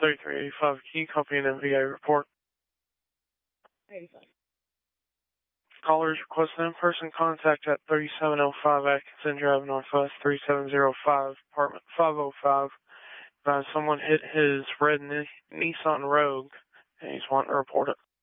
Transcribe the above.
3385. Can you copy an MVA report? 85. Callers request in-person contact at 3705 Atkinson Drive Northwest 3705, apartment 505. Someone hit his red Nissan Rogue, and he's wanting to report it.